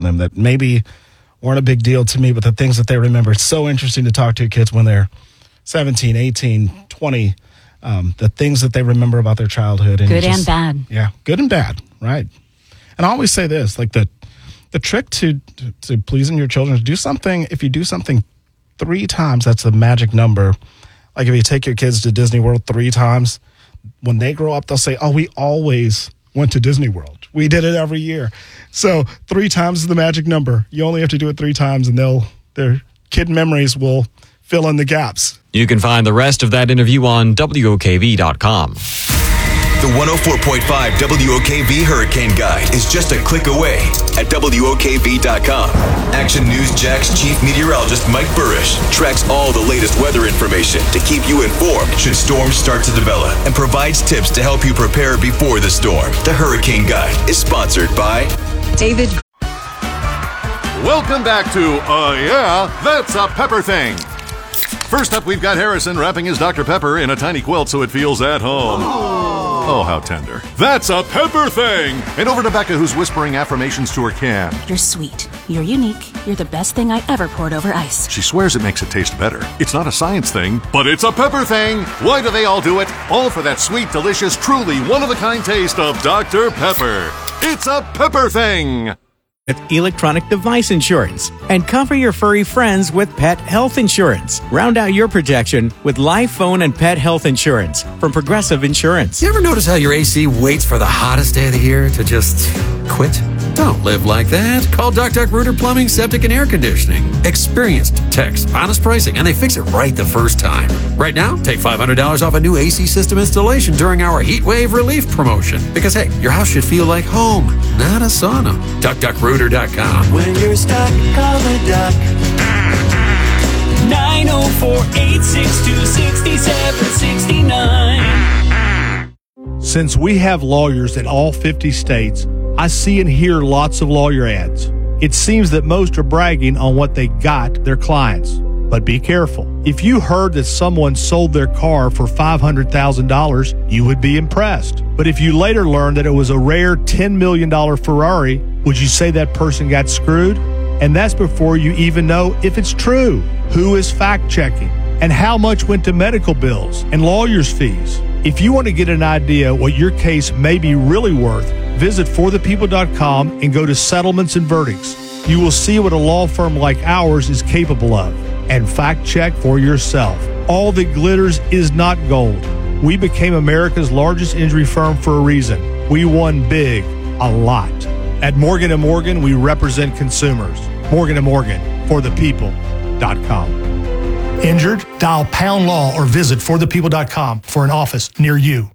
them that maybe weren't a big deal to me, but the things that they remember. It's so interesting to talk to kids when they're 17, 18, 20, the things that they remember about their childhood. And good and bad. Yeah, good and bad, right. And I always say this, like the trick to pleasing your children is do something. If you do something 3 times, that's a magic number. Like if you take your kids to Disney World 3 times, when they grow up, they'll say, oh, we always went to Disney World. We did it every year. So 3 times is the magic number. You only have to do it 3 times, and their kid memories will fill in the gaps. You can find the rest of that interview on WOKV.com. The 104.5 WOKV Hurricane Guide is just a click away at WOKV.com. Action News Jack's chief meteorologist Mike Burrish tracks all the latest weather information to keep you informed should storms start to develop and provides tips to help you prepare before the storm. The Hurricane Guide is sponsored by David. Welcome back to Yeah, That's a Pepper Thing. First up, we've got Harrison wrapping his Dr. Pepper in a tiny quilt so it feels at home. Oh, how tender. That's a Pepper Thing! And over to Becca, who's whispering affirmations to her can. You're sweet. You're unique. You're the best thing I ever poured over ice. She swears it makes it taste better. It's not a science thing, but it's a Pepper Thing! Why do they all do it? All for that sweet, delicious, truly one-of-a-kind taste of Dr. Pepper. It's a Pepper Thing! With electronic device insurance and cover your furry friends with pet health insurance. Round out your protection with live phone and pet health insurance from Progressive Insurance. You ever notice how your AC waits for the hottest day of the year to just quit? Don't live like that. Call Duck Rooter Plumbing, Septic, and Air Conditioning. Experienced techs, honest pricing, and they fix it right the first time. Right now, take $500 off a new AC system installation during our Heat Wave Relief promotion. Because, hey, your house should feel like home, not a sauna. DuckRooter.com. When you're stuck, call the Duck. 904-862-6769. Since we have lawyers in all 50 states, I see and hear lots of lawyer ads. It seems that most are bragging on what they got their clients. But be careful. If you heard that someone sold their car for $500,000, you would be impressed. But if you later learned that it was a rare $10 million Ferrari, would you say that person got screwed? And that's before you even know if it's true. Who is fact-checking? And how much went to medical bills and lawyers' fees? If you want to get an idea what your case may be really worth, visit forthepeople.com and go to Settlements and Verdicts. You will see what a law firm like ours is capable of. And fact-check for yourself. All that glitters is not gold. We became America's largest injury firm for a reason. We won big, a lot. At Morgan & Morgan, we represent consumers. Morgan & Morgan, forthepeople.com. Injured? Dial pound law or visit forthepeople.com for an office near you.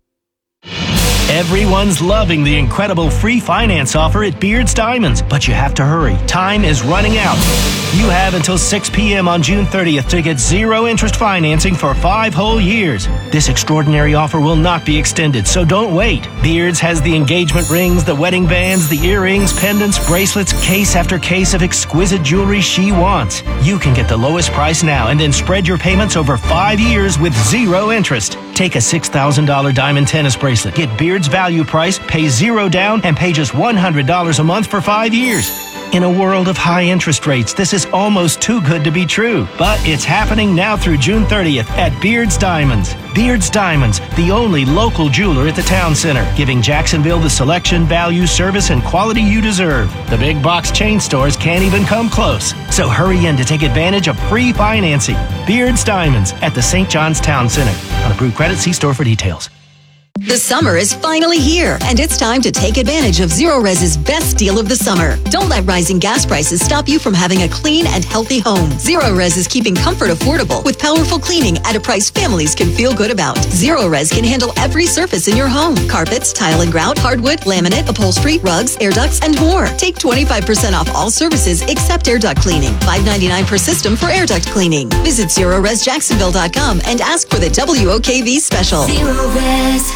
Everyone's loving the incredible free finance offer at Beard's Diamonds, but you have to hurry. Time is running out. You have until 6 p.m. on June 30th to get zero interest financing for 5 whole years. This extraordinary offer will not be extended, so don't wait. Beard's has the engagement rings, the wedding bands, the earrings, pendants, bracelets, case after case of exquisite jewelry she wants. You can get the lowest price now and then spread your payments over 5 years with zero interest. Take a $6,000 diamond tennis bracelet. Get Beard's value price, pay zero down, and pay just $100 a month for 5 years. In a world of high interest rates, this is almost too good to be true. But it's happening now through June 30th at Beard's Diamonds. Beard's Diamonds, the only local jeweler at the town center, giving Jacksonville the selection, value, service, and quality you deserve. The big box chain stores can't even come close. So hurry in to take advantage of free financing. Beard's Diamonds at the St. John's Town Center. On approved credit, see store for details. The summer is finally here, and it's time to take advantage of Zerorez's best deal of the summer. Don't let rising gas prices stop you from having a clean and healthy home. Zerorez is keeping comfort affordable with powerful cleaning at a price families can feel good about. Zerorez can handle every surface in your home. Carpets, tile and grout, hardwood, laminate, upholstery, rugs, air ducts, and more. Take 25% off all services except air duct cleaning. $5.99 per system for air duct cleaning. Visit ZerorezJacksonville.com and ask for the WOKV special. Zerorez.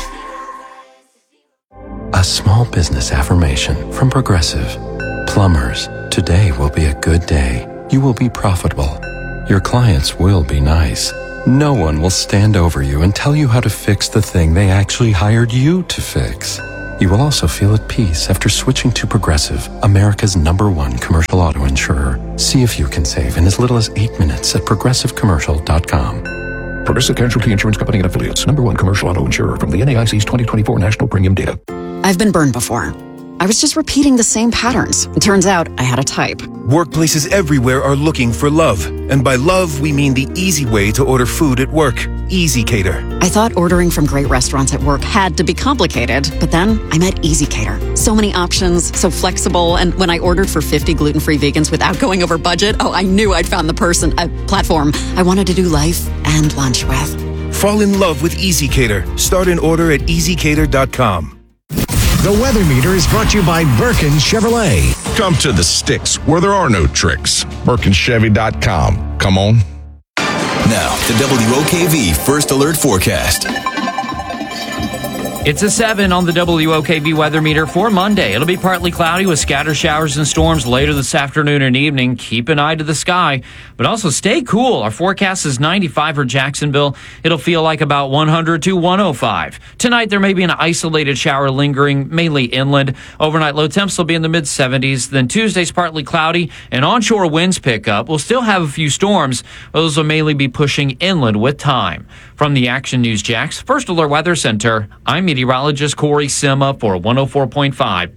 A small business affirmation from Progressive. Plumbers, today will be a good day. You will be profitable. Your clients will be nice. No one will stand over you and tell you how to fix the thing they actually hired you to fix. You will also feel at peace after switching to Progressive, America's #1 commercial auto insurer. See if you can save in as little as 8 minutes at progressivecommercial.com. Progressive Casualty Insurance Company and Affiliates. #1 commercial auto insurer from the NAIC's 2024 National Premium Data. I've been burned before. I was just repeating the same patterns. It turns out I had a type. Workplaces everywhere are looking for love. And by love, we mean the easy way to order food at work. EasyCater. I thought ordering from great restaurants at work had to be complicated, but then I met EasyCater. So many options, so flexible, and when I ordered for 50 gluten-free vegans without going over budget, I knew I'd found the platform I wanted to do life and lunch with. Fall in love with EasyCater. Start an order at easycater.com. The Weather Meter is brought to you by Birkin Chevrolet. Come to the sticks where there are no tricks. BirkinChevy.com. Come on. Now, the WOKV First Alert Forecast. It's a 7 on the WOKV weather meter for Monday. It'll be partly cloudy with scattered showers and storms later this afternoon and evening. Keep an eye to the sky, but also stay cool. Our forecast is 95 for Jacksonville. It'll feel like about 100 to 105. Tonight, there may be an isolated shower lingering, mainly inland. Overnight low temps will be in the mid-70s. Then Tuesday's partly cloudy and onshore winds pick up. We'll still have a few storms. Those will mainly be pushing inland with time. From the Action News Jax First Alert Weather Center, I'm meteorologist Corey Sima for 104.5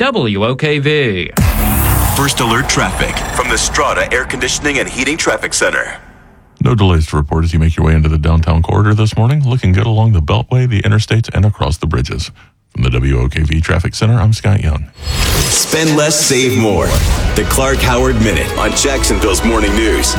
WOKV. First Alert Traffic from the Strata Air Conditioning and Heating Traffic Center. No delays to report as you make your way into the downtown corridor this morning. Looking good along the Beltway, the interstates, and across the bridges. From the WOKV Traffic Center, I'm Scott Young. Spend less, save more. The Clark Howard Minute on Jacksonville's Morning News.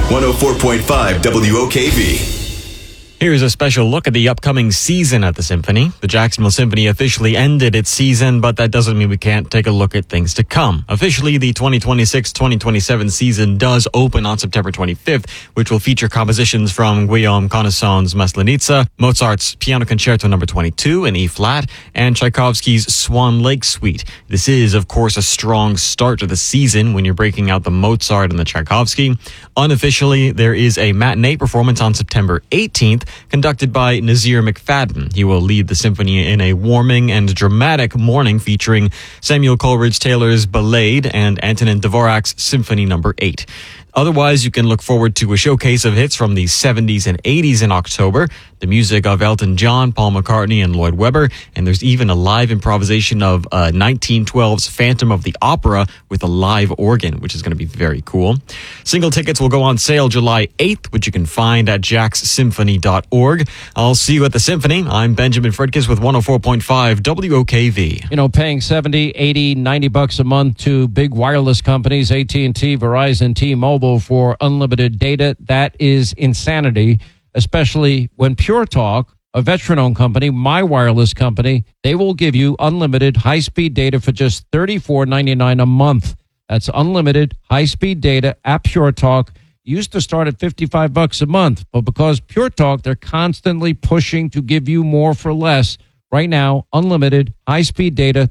104.5 WOKV. Here's a special look at the upcoming season at the Symphony. The Jacksonville Symphony officially ended its season, but that doesn't mean we can't take a look at things to come. Officially, the 2026-2027 season does open on September 25th, which will feature compositions from Guillaume Connaisson's Maslenitsa, Mozart's Piano Concerto No. 22 in E-flat, and Tchaikovsky's Swan Lake Suite. This is, of course, a strong start to the season when you're breaking out the Mozart and the Tchaikovsky. Unofficially, there is a matinee performance on September 18th, conducted by Nazir McFadden. He will lead the symphony in a warming and dramatic morning featuring Samuel Coleridge-Taylor's Ballade and Antonin Dvorak's Symphony No. 8. Otherwise, you can look forward to a showcase of hits from the 70s and 80s in October, the music of Elton John, Paul McCartney, and Lloyd Webber, and there's even a live improvisation of 1912's Phantom of the Opera with a live organ, which is going to be very cool. Single tickets will go on sale July 8th, which you can find at jaxsymphony.org. I'll see you at the Symphony. I'm Benjamin Fredkes with 104.5 WOKV. You know, paying $70, $80, $90 a month to big wireless companies, AT&T, Verizon, T-Mobile, for unlimited data, that is insanity, especially when Pure Talk, a veteran-owned company, my wireless company, they will give you unlimited high-speed data for just $34.99 a month. That's unlimited high-speed data at Pure Talk. Used to start at $55 a month, but because Pure Talk, they're constantly pushing to give you more for less. Right now, unlimited high-speed data,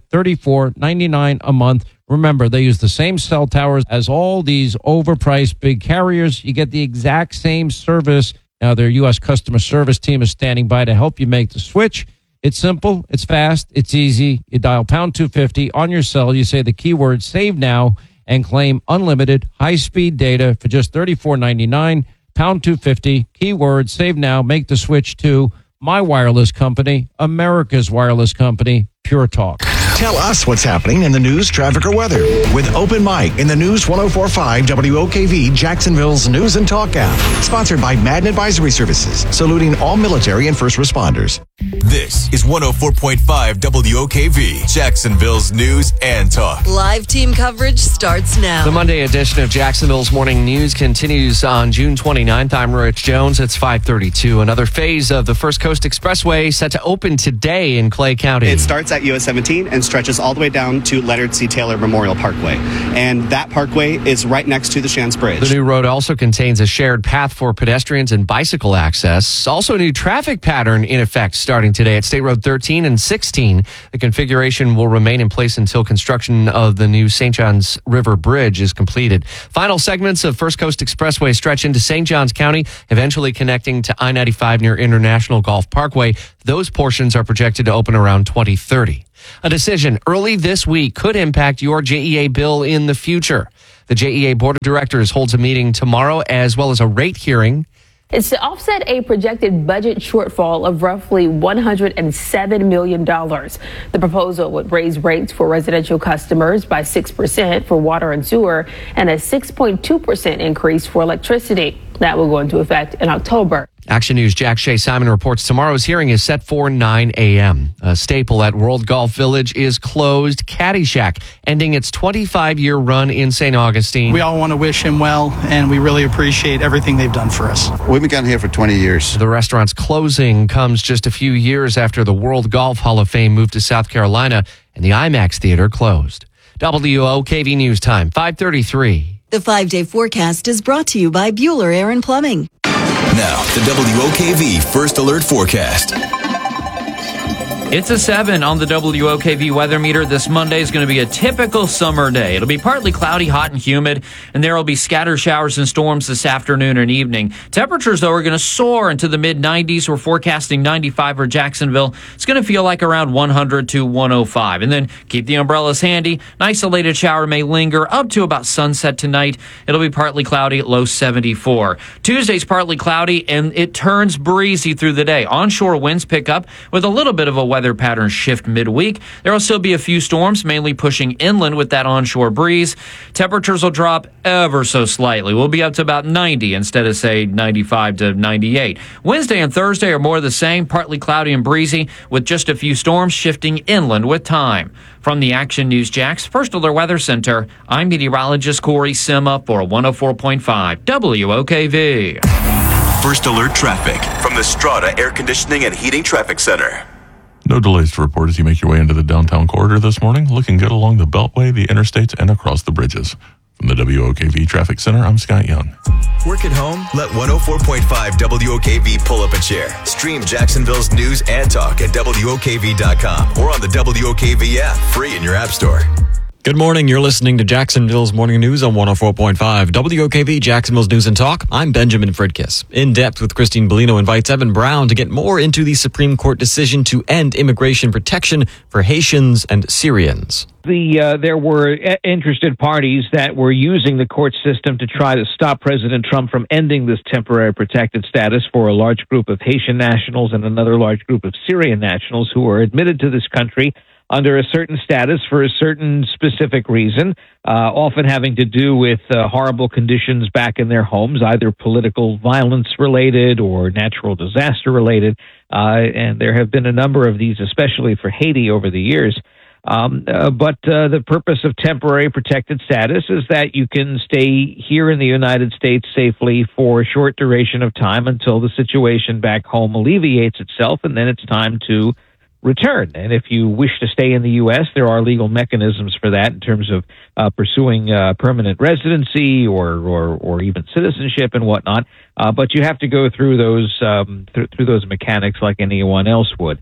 $34.99 a month. Remember, they use the same cell towers as all these overpriced big carriers. You get the exact same service. Now, their U.S. customer service team is standing by to help you make the switch. It's simple, it's fast, it's easy. You dial pound 250 on your cell. You say the keyword save now and claim unlimited high-speed data for just $34.99. Pound 250, keyword save now. Make the switch to my wireless company, America's wireless company, Pure Talk. Tell us what's happening in the news, traffic, or weather with Open Mic in the News 104.5 WOKV, Jacksonville's News and Talk app. Sponsored by Madden Advisory Services, saluting all military and first responders. This is 104.5 WOKV, Jacksonville's News and Talk. Live team coverage starts now. The Monday edition of Jacksonville's Morning News continues on June 29th. I'm Rich Jones. It's 5:32. Another phase of the First Coast Expressway set to open today in Clay County. It starts at US 17 and stretches all the way down to Leonard C. Taylor Memorial Parkway. And that parkway is right next to the Shands Bridge. The new road also contains a shared path for pedestrians and bicycle access. Also a new traffic pattern in effect starting today at State Road 13 and 16. The configuration will remain in place until construction of the new St. Johns River Bridge is completed. Final segments of First Coast Expressway stretch into St. Johns County, eventually connecting to I-95 near International Golf Parkway. Those portions are projected to open around 2030. A decision early this week could impact your JEA bill in the future. The JEA Board of Directors holds a meeting tomorrow as well as a rate hearing. It's to offset a projected budget shortfall of roughly $107 million. The proposal would raise rates for residential customers by 6% for water and sewer and a 6.2% increase for electricity. That will go into effect in October. Action News' Jack Shea Simon reports tomorrow's hearing is set for 9 a.m. A staple at World Golf Village is closed. Caddyshack, ending its 25-year run in St. Augustine. We all want to wish him well, and we really appreciate everything they've done for us. We've been down here for 20 years. The restaurant's closing comes just a few years after the World Golf Hall of Fame moved to South Carolina and the IMAX Theater closed. WOKV News Time, 5:33. The 5-day forecast is brought to you by Bueller Air and Plumbing. Now, the WOKV First Alert Forecast. It's a 7 on the WOKV weather meter. This Monday is going to be a typical summer day. It'll be partly cloudy, hot, and humid, and there will be scattered showers and storms this afternoon and evening. Temperatures, though, are going to soar into the mid-90s. We're forecasting 95 for Jacksonville. It's going to feel like around 100 to 105. And then keep the umbrellas handy. An isolated shower may linger up to about sunset tonight. It'll be partly cloudy, low 74. Tuesday's partly cloudy, and it turns breezy through the day. Onshore winds pick up with a little bit of a weather pattern shift midweek. There will still be a few storms, mainly pushing inland with that onshore breeze. Temperatures will drop ever so slightly. We'll be up to about 90 instead of, say, 95 to 98. Wednesday and Thursday are more the same, partly cloudy and breezy, with just a few storms shifting inland with time. From the Action News Jax First Alert Weather Center, I'm meteorologist Corey Sima for 104.5 WOKV. First Alert Traffic from the Strata Air Conditioning and Heating Traffic Center. No delays to report as you make your way into the downtown corridor this morning. Looking good along the Beltway, the interstates, and across the bridges. From the WOKV Traffic Center, I'm Scott Young. Work at home? Let 104.5 WOKV pull up a chair. Stream Jacksonville's news and talk at WOKV.com or on the WOKV app, free in your app store. Good morning. You're listening to Jacksonville's Morning News on 104.5 WOKV, Jacksonville's News and Talk. I'm Benjamin Fridkiss. In Depth with Christine Bellino invites Evan Brown to get more into the Supreme Court decision to end immigration protection for Haitians and Syrians. There were interested parties that were using the court system to try to stop President Trump from ending this temporary protected status for a large group of Haitian nationals and another large group of Syrian nationals who were admitted to this country under a certain status for a certain specific reason, often having to do with horrible conditions back in their homes, either political violence related or natural disaster related. And there have been a number of these, especially for Haiti over the years. But the purpose of temporary protected status is that you can stay here in the United States safely for a short duration of time until the situation back home alleviates itself, and then it's time to return. And if you wish to stay in the U.S., there are legal mechanisms for that in terms of pursuing permanent residency or even citizenship and whatnot. But you have to go through those through those mechanics like anyone else would.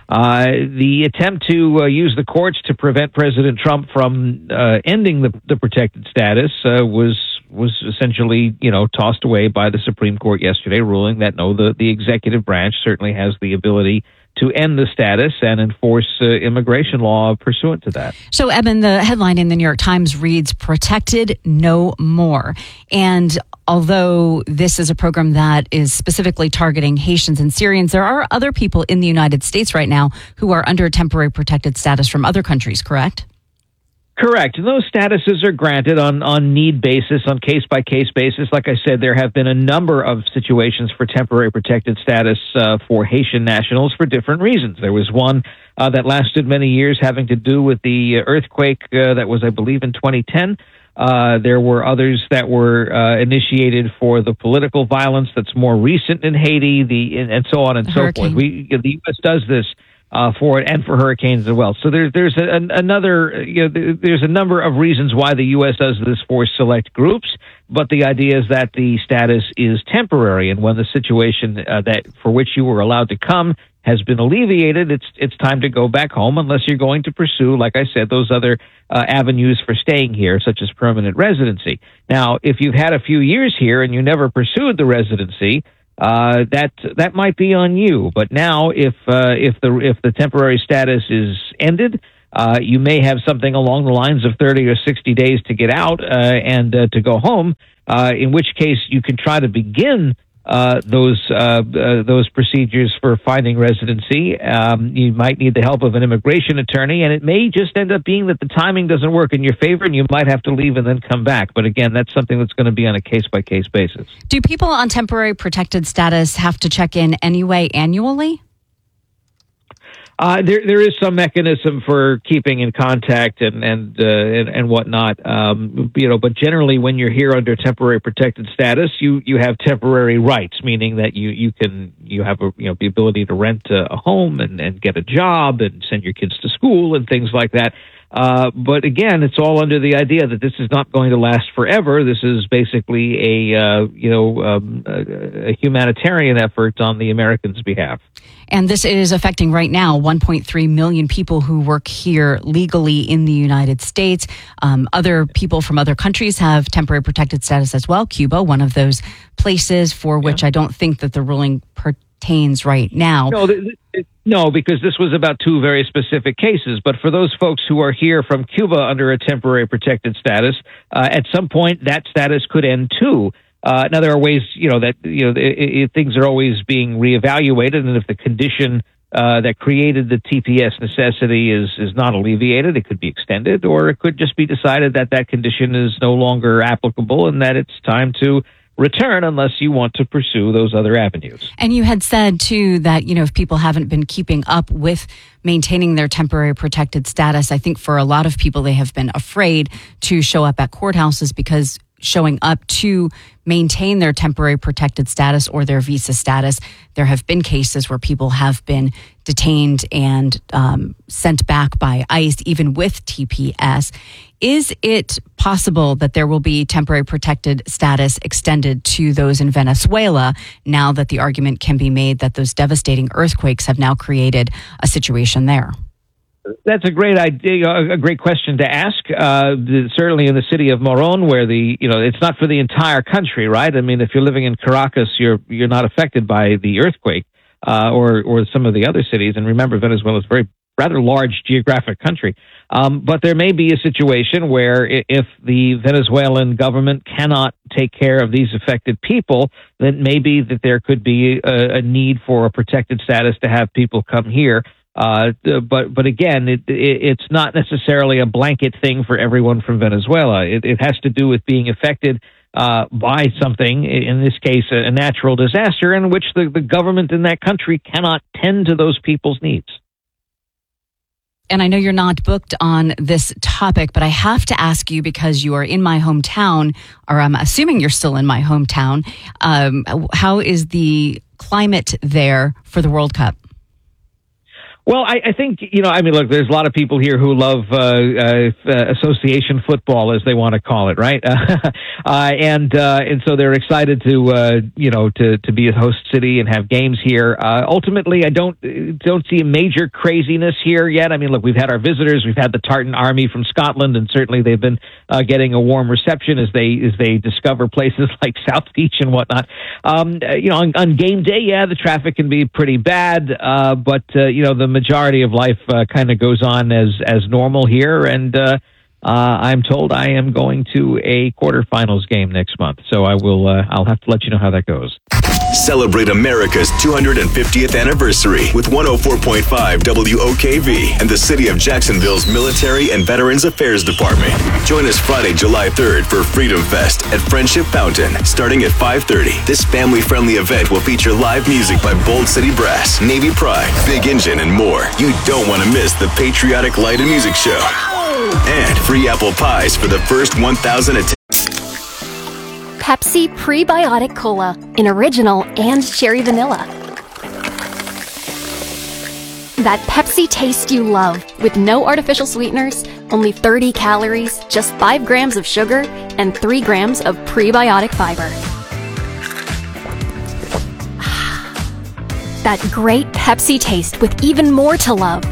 The attempt to use the courts to prevent President Trump from ending the protected status was essentially, tossed away by the Supreme Court yesterday, ruling that no, the executive branch certainly has the ability to end the status and enforce immigration law pursuant to that. So, Eben, the headline in the New York Times reads, "Protected No More." And although this is a program that is specifically targeting Haitians and Syrians, there are other people in the United States right now who are under temporary protected status from other countries, correct? Correct. And those statuses are granted on need basis, on case-by-case basis. Like I said, there have been a number of situations for temporary protected status for Haitian nationals for different reasons. There was one that lasted many years having to do with the earthquake that was, I believe, in 2010. There were others that were initiated for the political violence that's more recent in Haiti, and so on and so forth. The U.S. does this for it and for hurricanes as well. So there's another, there's a number of reasons why the U.S. does this for select groups, but the idea is that the status is temporary, and when the situation that for which you were allowed to come has been alleviated, it's time to go back home unless you're going to pursue, like I said, those other avenues for staying here, such as permanent residency. Now, if you've had a few years here and you never pursued the residency, that might be on you. But now, if the temporary status is ended, you may have something along the lines of 30 or 60 days to get out and to go home. In which case, you can try to begin those procedures for finding residency. You might need the help of an immigration attorney, and it may just end up being that the timing doesn't work in your favor, and you might have to leave and then come back. But again, that's something that's going to be on a case-by-case basis. Do people on temporary protected status have to check in anyway annually? There is some mechanism for keeping in contact and whatnot, but generally when you're here under temporary protected status, you have temporary rights, meaning that you have the ability to rent a home and get a job and send your kids to school and things like that. But again, it's all under the idea that this is not going to last forever. This is basically a humanitarian effort on the Americans' behalf. And this is affecting right now 1.3 million people who work here legally in the United States. Other people from other countries have temporary protected status as well. Cuba, one of those places for which I don't think that the ruling pertains right now. No, because this was about two very specific cases. But for those folks who are here from Cuba under a temporary protected status, at some point that status could end too. Now there are ways, things are always being reevaluated, and if the condition that created the TPS necessity is not alleviated, it could be extended, or it could just be decided that that condition is no longer applicable and that it's time to return unless you want to pursue those other avenues. And you had said, too, that, if people haven't been keeping up with maintaining their temporary protected status, I think for a lot of people, they have been afraid to show up at courthouses because showing up to maintain their temporary protected status or their visa status, there have been cases where people have been detained and sent back by ICE, even with TPS. Is it possible that there will be temporary protected status extended to those in Venezuela now that the argument can be made that those devastating earthquakes have now created a situation there? That's a great idea, a great question to ask. Certainly in the city of Morón, where it's not for the entire country, right? I mean, if you're living in Caracas, you're not affected by the earthquake, or some of the other cities. And remember, Venezuela is a rather large geographic country. But there may be a situation where if the Venezuelan government cannot take care of these affected people, then maybe that there could be a need for a protected status to have people come here. But again, it's not necessarily a blanket thing for everyone from Venezuela. It has to do with being affected by something, in this case, a natural disaster, in which the government in that country cannot tend to those people's needs. And I know you're not booked on this topic, but I have to ask you because you are in my hometown, or I'm assuming you're still in my hometown. How is the climate there for the World Cup? Well, I think, look, there's a lot of people here who love association football, as they want to call it, right? And so they're excited to be a host city and have games here. Ultimately, I don't see a major craziness here yet. I mean, look, we've had our visitors, we've had the Tartan Army from Scotland, and certainly they've been getting a warm reception as they discover places like South Beach and whatnot. On game day, the traffic can be pretty bad, but the majority of life kind of goes on as normal here, and I'm told I am going to a quarterfinals game next month, so I'll have to let you know how that goes. Celebrate America's 250th anniversary with 104.5 WOKV and the City of Jacksonville's Military and Veterans Affairs Department. Join us Friday, July 3rd for Freedom Fest at Friendship Fountain, starting at 5:30. This family-friendly event will feature live music by Bold City Brass, Navy Pride, Big Engine, and more. You don't want to miss the Patriotic Light and Music Show. And free apple pies for the first 1,000 attendees. Pepsi Prebiotic Cola in original and cherry vanilla. That Pepsi taste you love with no artificial sweeteners, only 30 calories, just 5 grams of sugar, and 3 grams of prebiotic fiber. That great Pepsi Pepsi taste with even more to love.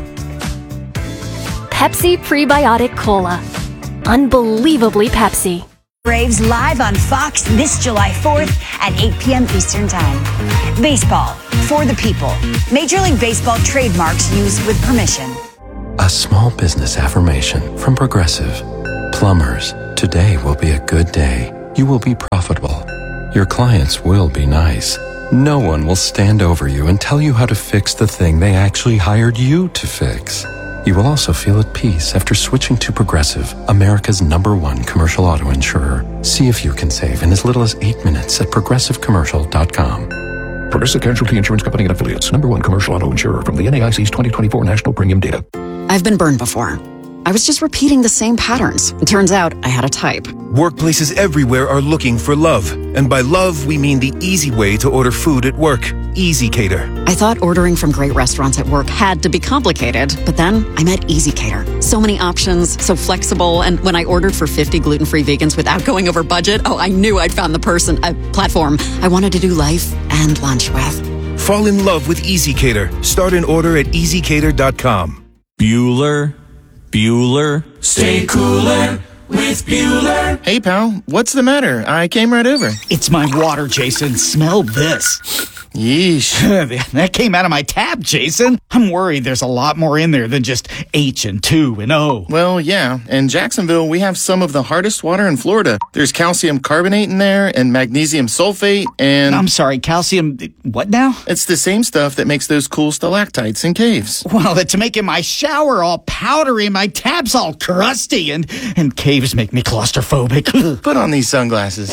Pepsi Prebiotic Cola. Unbelievably Pepsi. Braves live on Fox this July 4th at 8 p.m. Eastern Time. Baseball, for the people. Major League Baseball trademarks used with permission. A small business affirmation from Progressive. Plumbers, today will be a good day. You will be profitable. Your clients will be nice. No one will stand over you and tell you how to fix the thing they actually hired you to fix. You will also feel at peace after switching to Progressive, America's #1 commercial auto insurer. See if you can save in as little as 8 minutes at progressivecommercial.com. Progressive Casualty Insurance Company and Affiliates, #1 commercial auto insurer from the NAIC's 2024 National Premium Data. I've been burned before. I was just repeating the same patterns. It turns out I had a type. Workplaces everywhere are looking for love. And by love, we mean the easy way to order food at work. Easy Cater. I thought ordering from great restaurants at work had to be complicated, but then I met Easy Cater. So many options, so flexible, and when I ordered for 50 gluten-free vegans without going over budget, I knew I'd found the platform I wanted to do life and lunch with. Fall in love with Easy Cater. Start an order at easycater.com. Bueller. Stay cooler with Bueller. Hey, pal, what's the matter? I came right over. It's my water, Jason. Smell this. Yeesh. That came out of my tap, Jason. I'm worried there's a lot more in there than just H and 2 and O. Well, yeah. In Jacksonville, we have some of the hardest water in Florida. There's calcium carbonate in there and magnesium sulfate and... I'm sorry, calcium... what now? It's the same stuff that makes those cool stalactites in caves. Well, it's making my shower all powdery, my tap's all crusty, and caves make me claustrophobic. Put on these sunglasses.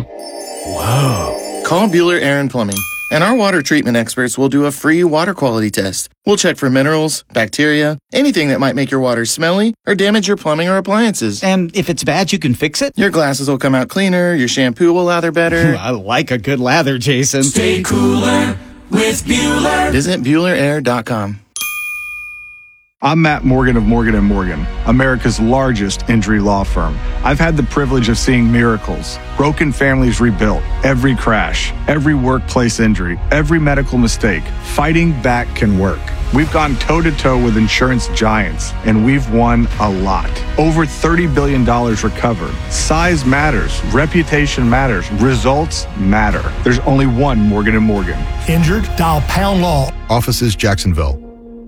Whoa. Call Bueller Air and Plumbing. And our water treatment experts will do a free water quality test. We'll check for minerals, bacteria, anything that might make your water smelly or damage your plumbing or appliances. And if it's bad, you can fix it? Your glasses will come out cleaner, your shampoo will lather better. I like a good lather, Jason. Stay cooler with Bueller. Visit BuellerAir.com. I'm Matt Morgan of Morgan & Morgan, America's largest injury law firm. I've had the privilege of seeing miracles, broken families rebuilt, every crash, every workplace injury, every medical mistake. Fighting back can work. We've gone toe-to-toe with insurance giants, and we've won a lot. Over $30 billion recovered. Size matters. Reputation matters. Results matter. There's only one Morgan & Morgan. Injured? Dial Pound Law. Offices Jacksonville.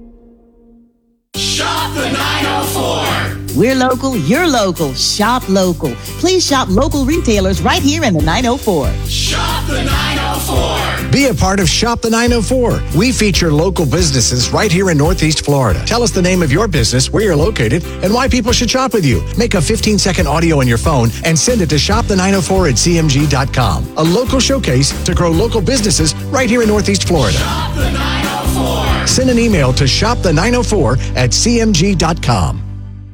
Shop the 904. We're local, you're local. Shop local. Please shop local retailers right here in the 904. Shop the 904. Be a part of Shop the 904. We feature local businesses right here in Northeast Florida. Tell us the name of your business, where you're located, and why people should shop with you. Make a 15-second audio on your phone and send it to shopthe904@cmg.com. A local showcase to grow local businesses right here in Northeast Florida. Shop the 904. Send an email to shopthe904@cmg.com.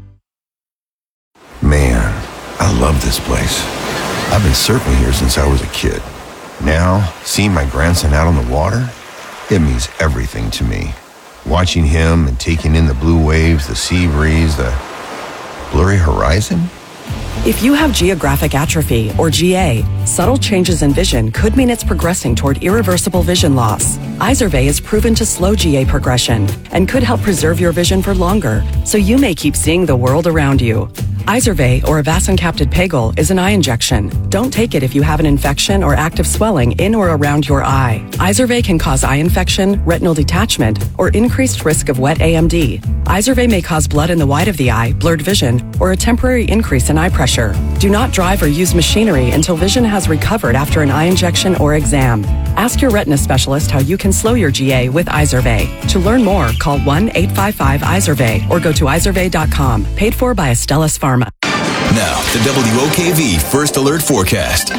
Man, I love this place. I've been surfing here since I was a kid. Now, seeing my grandson out on the water, it means everything to me. Watching him and taking in the blue waves, the sea breeze, the blurry horizon. If you have geographic atrophy, or GA, subtle changes in vision could mean it's progressing toward irreversible vision loss. Izervay is proven to slow GA progression and could help preserve your vision for longer, so you may keep seeing the world around you. Izervay, or avacincaptad pegol, is an eye injection. Don't take it if you have an infection or active swelling in or around your eye. Izervay can cause eye infection, retinal detachment, or increased risk of wet AMD. Izervay may cause blood in the white of the eye, blurred vision, or a temporary increase in eye pressure. Do not drive or use machinery until vision has recovered after an eye injection or exam. Ask your retina specialist how you can slow your GA with Izervay. To learn more, call 1-855-IZERVAY or go to izervay.com. Paid for by Astellas Pharma. Now, the WOKV First Alert Forecast.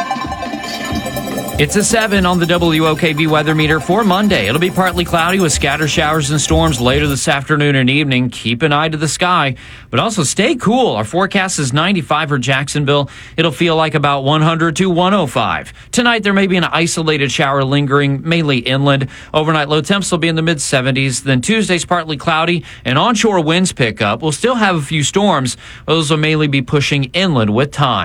It's a 7 on the WOKV weather meter for Monday. It'll be partly cloudy with scattered showers and storms later this afternoon and evening. Keep an eye to the sky, but also stay cool. Our forecast is 95 for Jacksonville. It'll feel like about 100 to 105. Tonight, there may be an isolated shower lingering, mainly inland. Overnight low temps will be in the mid-70s. Then Tuesday's partly cloudy and onshore winds pick up. We'll still have a few storms. Those will mainly be pushing inland with time.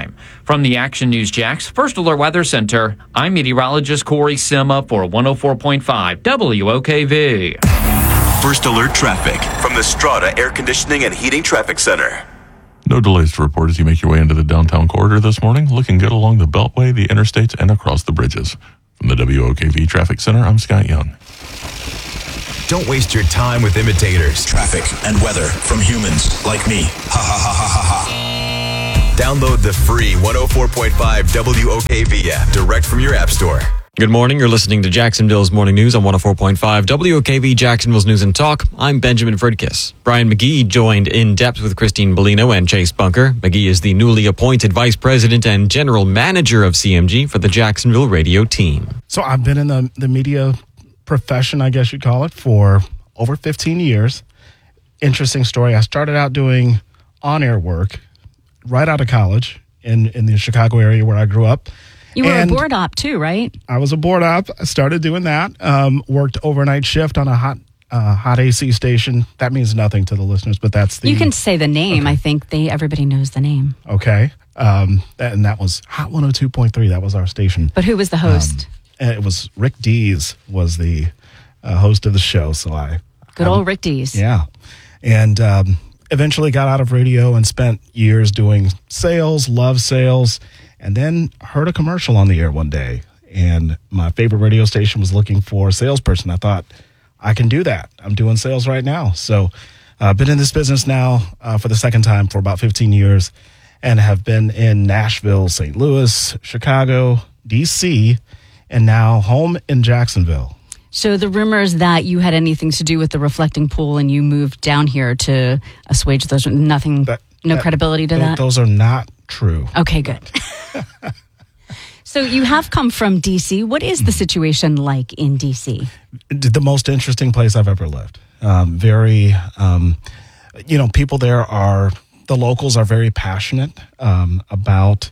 From the Action News Jax First Alert Weather Center, I'm meteorologist Corey Sima for 104.5 WOKV. First Alert Traffic from the Strata Air Conditioning and Heating Traffic Center. No delays to report as you make your way into the downtown corridor this morning. Looking good along the Beltway, the interstates, and across the bridges. From the WOKV Traffic Center, I'm Scott Young. Don't waste your time with imitators. Traffic and weather from humans like me. Ha ha ha ha ha ha. Download the free 104.5 WOKV app direct from your app store. Good morning. You're listening to Jacksonville's Morning News on 104.5 WOKV, Jacksonville's News and Talk. I'm Benjamin Fridkiss. Brian McGee joined In Depth with Christine Bellino and Chase Bunker. McGee is the newly appointed Vice President and General Manager of CMG for the Jacksonville radio team. So I've been in the media profession, I guess you'd call it, for over 15 years. Interesting story. I started out doing on-air work right out of college in the Chicago area where I grew up. You were a board op too, right? I was a board op. I started doing that. Worked overnight shift on a hot AC station. That means nothing to the listeners, but that's the... You can say the name. Okay. I think everybody knows the name. Okay. And that was Hot 102.3. That was our station. But who was the host? It was Rick Dees was the host of the show. So Good old Rick Dees. Yeah. And eventually got out of radio and spent years doing sales, loved sales, and then heard a commercial on the air one day. And my favorite radio station was looking for a salesperson. I thought, I can do that. I'm doing sales right now. So I've been in this business now for the second time for about 15 years and have been in Nashville, St. Louis, Chicago, D.C., and now home in Jacksonville. So the rumors that you had anything to do with the reflecting pool and you moved down here to assuage those, no credibility to that? Those are not true. Okay, good. So you have come from D.C. What is the situation like in D.C.? The most interesting place I've ever lived. People there the locals are very passionate about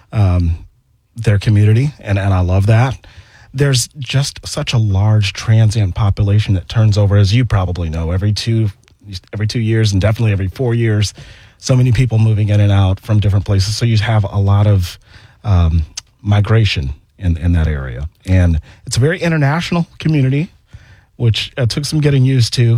their community, and I love that. There's just such a large transient population that turns over, as you probably know, every 2 years and definitely every 4 years. So many people moving in and out from different places. So you have a lot of migration in that area. And it's a very international community, which took some getting used to.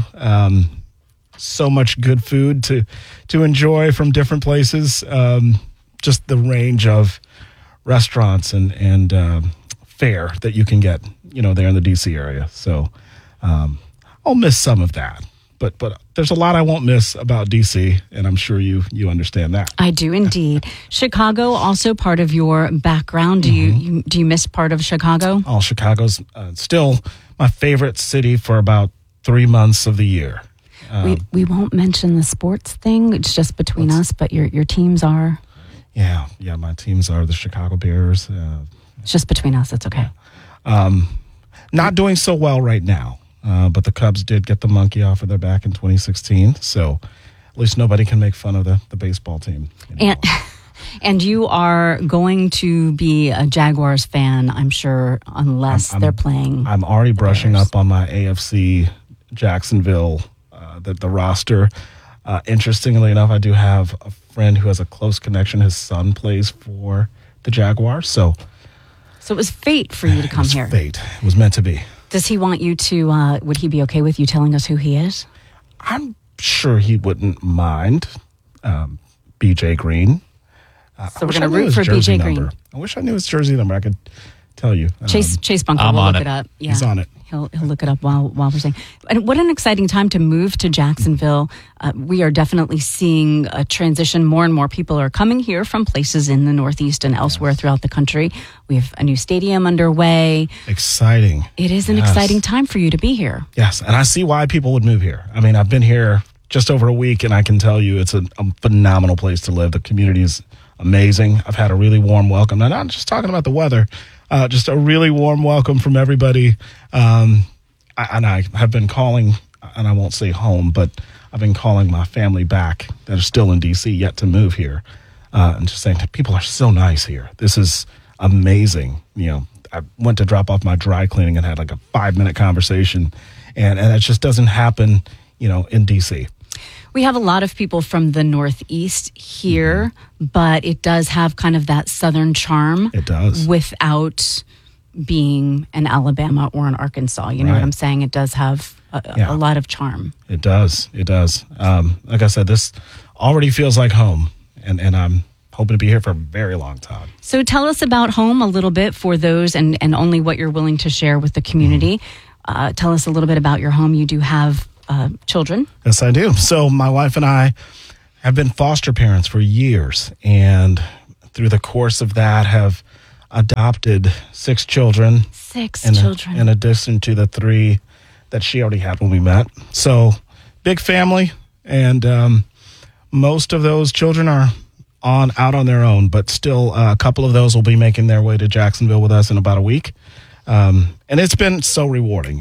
So much good food to enjoy from different places. Just the range of restaurants and fare that you can get, there in the D.C. area. So I'll miss some of that. But there's a lot I won't miss about D.C., and I'm sure you understand that. I do indeed. Chicago, also part of your background. Do you miss part of Chicago? Oh, Chicago's still my favorite city for about 3 months of the year. We won't mention the sports thing. It's just between us, but your teams are... Yeah, my teams are the Chicago Bears. It's just between us. It's okay. Not doing so well right now. But the Cubs did get the monkey off of their back in 2016, so at least nobody can make fun of the baseball team. And you are going to be a Jaguars fan, I'm sure, unless they're playing. I'm already brushing up on my AFC Jacksonville, the roster. Interestingly enough, I do have a friend who has a close connection. His son plays for the Jaguars, so it was fate for you to come here. Fate. It was meant to be. Does he want you to, would he be okay with you telling us who he is? I'm sure he wouldn't mind. BJ Green. So we're going to root for BJ Green. I wish I knew his jersey number. I could tell you. Chase Bunker will look it up. Yeah. He's on it. He'll look it up while we're saying. And what an exciting time to move to Jacksonville. We are definitely seeing a transition. More and more people are coming here from places in the Northeast and elsewhere throughout the country. We have a new stadium underway. Exciting. It is an exciting time for you to be here. Yes, and I see why people would move here. I mean, I've been here just over a week, and I can tell you it's a phenomenal place to live. The community is amazing. I've had a really warm welcome. And I'm not just talking about the weather. Just a really warm welcome from everybody. I have been calling, and I won't say home, but I've been calling my family back that are still in D.C. yet to move here, and just saying people are so nice here. This is amazing. I went to drop off my dry cleaning and had like a 5-minute conversation, and it just doesn't happen, in D.C. We have a lot of people from the Northeast here, but it does have kind of that Southern charm. It does. Without being an Alabama or an Arkansas. You know what I'm saying? It does have a lot of charm. It does. It does. Like I said, this already feels like home, and I'm hoping to be here for a very long time. So tell us about home a little bit for those and only what you're willing to share with the community. Tell us a little bit about your home. You do have children. Yes, I do. So my wife and I have been foster parents for years, and through the course of that have adopted 6 children. 6 children. In addition to the 3 that she already had when we met. So big family, and most of those children are out on their own, but still a couple of those will be making their way to Jacksonville with us in about a week. And it's been so rewarding.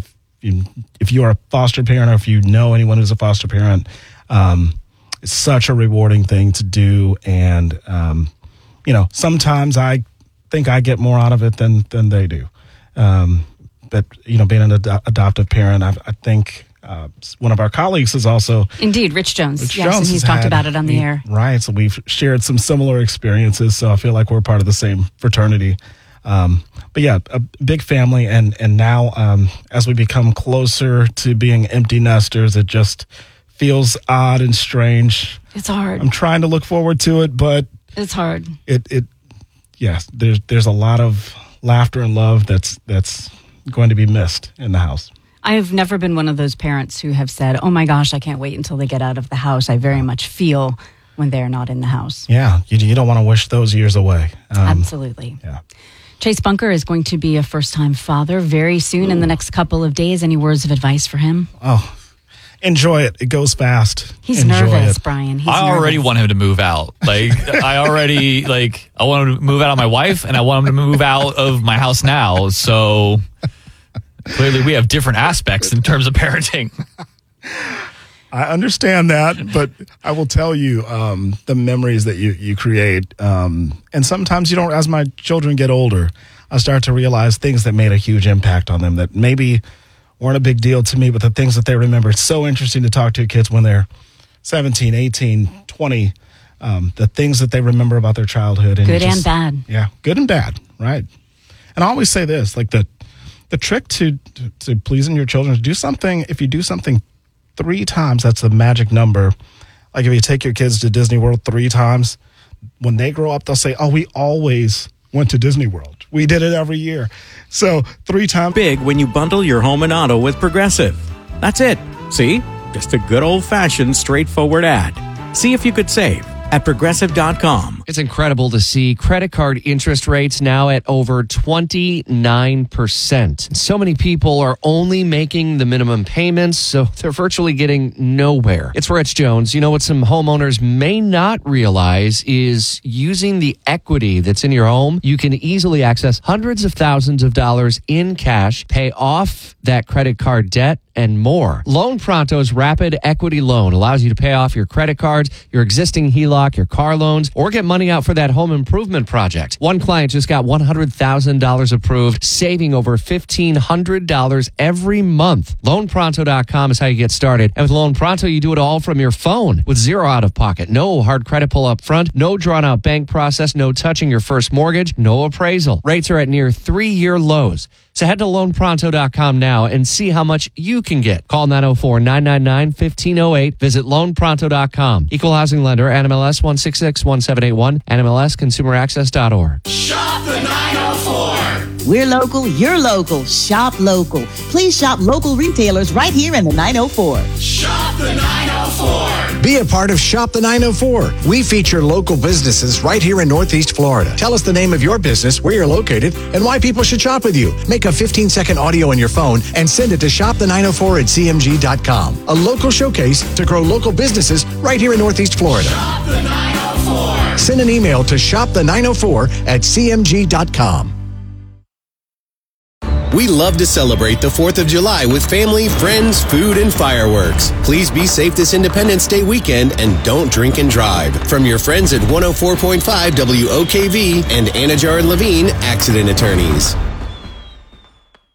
If you are a foster parent, or if you know anyone who's a foster parent, it's such a rewarding thing to do. And, sometimes I think I get more out of it than they do. But, being an adoptive parent, I think one of our colleagues is also... Indeed, Rich Jones. Rich yes, Jones and he's talked about it on the air. Right, so we've shared some similar experiences, so I feel like we're part of the same fraternity. But yeah, a big family, and now as we become closer to being empty nesters, it just feels odd and strange. It's hard. I'm trying to look forward to it, but it's hard. Yes, there's a lot of laughter and love that's going to be missed in the house. I have never been one of those parents who have said, "Oh my gosh, I can't wait until they get out of the house." I very much feel when they're not in the house. Yeah, you don't want to wish those years away. Absolutely. Yeah. Chase Bunker is going to be a first-time father very soon in the next couple of days. Any words of advice for him? Oh, enjoy it. It goes fast. He's Enjoy nervous, it. Brian. He's I already want him to move out. I want him to move out of my wife, and I want him to move out of my house now. So clearly we have different aspects in terms of parenting. I understand that, but I will tell you the memories that you create. And sometimes you don't, as my children get older, I start to realize things that made a huge impact on them that maybe weren't a big deal to me, but the things that they remember. It's so interesting to talk to kids when they're 17, 18, 20, the things that they remember about their childhood. And good and bad. Yeah, good and bad, right. And I always say this, like the trick to pleasing your children is do something. If you do something 3 times, that's the magic number. Like if you take your kids to Disney World 3 times, when they grow up, they'll say, "Oh, we always went to Disney World. We did it every year." So 3 times. Big when you bundle your home and auto with Progressive. That's it. See? Just a good old-fashioned straightforward ad. See if you could save at Progressive.com. It's incredible to see credit card interest rates now at over 29%. So many people are only making the minimum payments, so they're virtually getting nowhere. It's Rich Jones. You know what some homeowners may not realize is using the equity that's in your home, you can easily access hundreds of thousands of dollars in cash, pay off that credit card debt, and more. Loan Pronto's Rapid Equity Loan allows you to pay off your credit cards, your existing HELOC, your car loans, or get money out for that home improvement project. One client just got $100,000 approved, saving over $1,500 every month. LoanPronto.com is how you get started. And with Loan Pronto, you do it all from your phone with zero out of pocket. No hard credit pull up front, no drawn out bank process, no touching your first mortgage, no appraisal. Rates are at near 3-year lows. So head to LoanPronto.com now and see how much you can get. Call 904-999-1508. Visit LoanPronto.com. Equal Housing Lender, NMLS 1661781, NMLSConsumerAccess.org. Shop the 904. We're local, you're local. Shop local. Please shop local retailers right here in the 904. Shop the 904. Be a part of Shop the 904. We feature local businesses right here in Northeast Florida. Tell us the name of your business, where you're located, and why people should shop with you. Make a 15-second audio on your phone and send it to shopthe904@cmg.com. A local showcase to grow local businesses right here in Northeast Florida. Shop the 904. Send an email to shopthe904@cmg.com. We love to celebrate the 4th of July with family, friends, food, and fireworks. Please be safe this Independence Day weekend and don't drink and drive. From your friends at 104.5 WOKV and Anajar and Levine Accident Attorneys.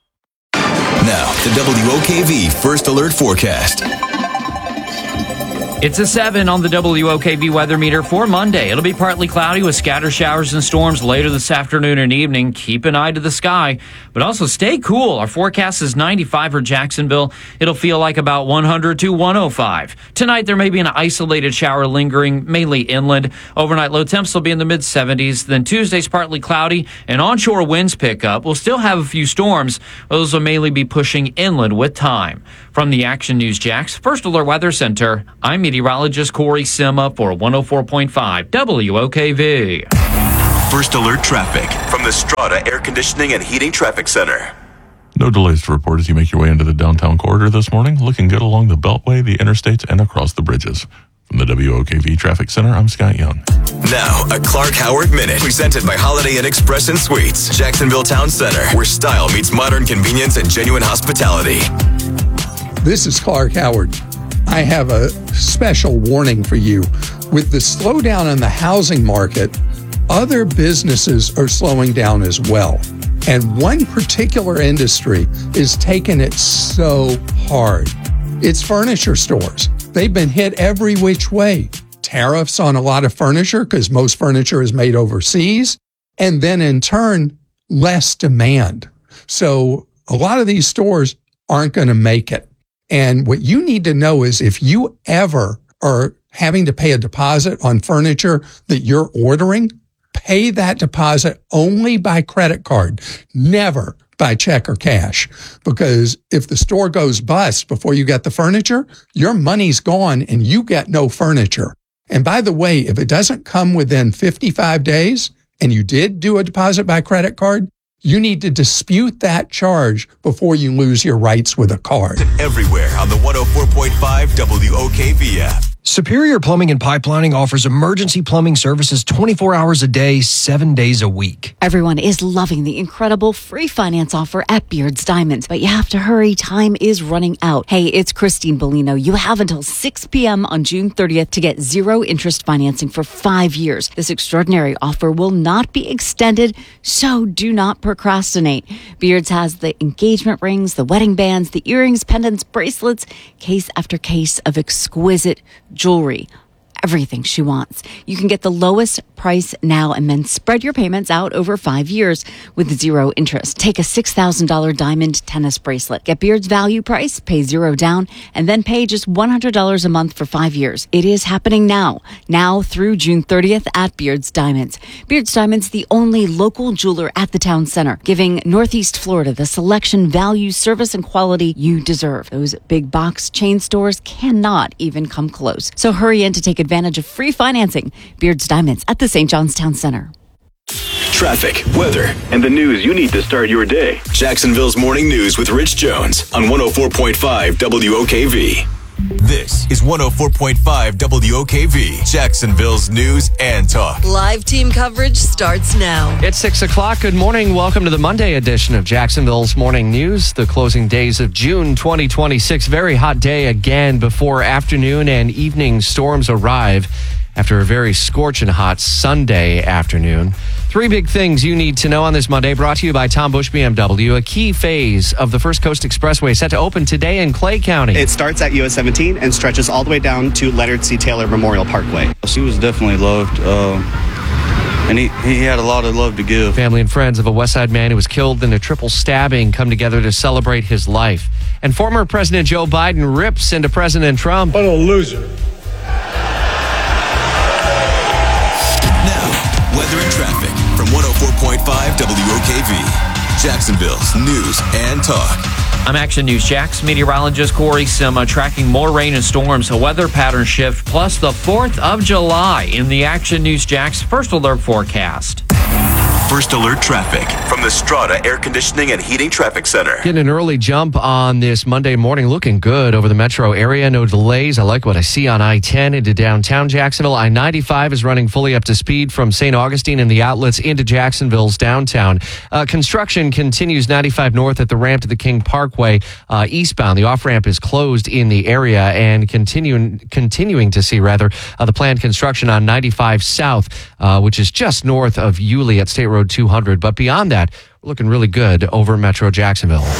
Now, the WOKV First Alert Forecast. It's a 7 on the WOKV weather meter for Monday. It'll be partly cloudy with scattered showers and storms later this afternoon and evening. Keep an eye to the sky, but also stay cool. Our forecast is 95 for Jacksonville. It'll feel like about 100 to 105. Tonight, there may be an isolated shower lingering, mainly inland. Overnight low temps will be in the mid-70s. Then Tuesday's partly cloudy and onshore winds pick up. We'll still have a few storms. Those will mainly be pushing inland with time. From the Action News Jax First Alert Weather Center, I'm meteorologist Corey Sima for 104.5 WOKV. First Alert Traffic from the Strata Air Conditioning and Heating Traffic Center. No delays to report as you make your way into the downtown corridor this morning. Looking good along the Beltway, the interstates, and across the bridges. From the WOKV Traffic Center, I'm Scott Young. Now, a Clark Howard Minute, presented by Holiday Inn Express and Suites, Jacksonville Town Center, where style meets modern convenience and genuine hospitality. This is Clark Howard. I have a special warning for you. With the slowdown in the housing market, other businesses are slowing down as well. And one particular industry is taking it so hard. It's furniture stores. They've been hit every which way. Tariffs on a lot of furniture because most furniture is made overseas. And then in turn, less demand. So a lot of these stores aren't going to make it. And what you need to know is if you ever are having to pay a deposit on furniture that you're ordering, pay that deposit only by credit card, never by check or cash. Because if the store goes bust before you get the furniture, your money's gone and you get no furniture. And by the way, if it doesn't come within 55 days and you did do a deposit by credit card, you need to dispute that charge before you lose your rights with a card. Everywhere on the 104.5 WOKV app. Superior Plumbing and Pipelining offers emergency plumbing services 24 hours a day, 7 days a week. Everyone is loving the incredible free finance offer at Beards Diamonds, but you have to hurry. Time is running out. Hey, it's Christine Bellino. You have until 6 p.m. on June 30th to get zero interest financing for 5 years. This extraordinary offer will not be extended, so do not procrastinate. Beards has the engagement rings, the wedding bands, the earrings, pendants, bracelets, case after case of exquisite jewelry. Everything she wants. You can get the lowest price now and then spread your payments out over 5 years with zero interest. Take a $6,000 diamond tennis bracelet. Get Beard's value price, pay zero down, and then pay just $100 a month for 5 years. It is happening now through June 30th at Beard's Diamonds. Beard's Diamonds, the only local jeweler at the town center, giving Northeast Florida the selection, value, service, and quality you deserve. Those big box chain stores cannot even come close. So hurry in to take advantage of free financing. Beard's Diamonds at the St. John's Town Center. Traffic, weather, and the news you need to start your day. Jacksonville's Morning News with Rich Jones on 104.5 WOKV. This is 104.5 WOKV, Jacksonville's news and talk. Live team coverage starts now. It's 6 o'clock. Good morning. Welcome to the Monday edition of Jacksonville's Morning News. The closing days of June 2026. Very hot day again before afternoon and evening storms arrive after a very scorching hot Sunday afternoon. 3 big things you need to know on this Monday, brought to you by Tom Busch BMW. A key phase of the First Coast Expressway set to open today in Clay County. It starts at US 17 and stretches all the way down to Leonard C. Taylor Memorial Parkway. He was definitely loved, and he had a lot of love to give. Family and friends of a West Side man who was killed in a triple stabbing come together to celebrate his life. And former President Joe Biden rips into President Trump. What a loser. Now, weather and traffic from 104.5 WOKV, Jacksonville's news and talk. I'm Action News Jax meteorologist Corey Sima, tracking more rain and storms, a weather pattern shift, plus the 4th of July in the Action News Jax First Alert forecast. First Alert traffic from the Strata Air Conditioning and Heating Traffic Center. Getting an early jump on this Monday morning, looking good over the metro area. No delays. I like what I see on I-10 into downtown Jacksonville. I-95 is running fully up to speed from St. Augustine and the outlets into Jacksonville's downtown. Construction continues 95 north at the ramp to the King Parkway eastbound. The off-ramp is closed in the area, and continuing to see the planned construction on 95 south, which is just north of Yulee at State Road 200. But beyond that, we're looking really good over Metro Jacksonville.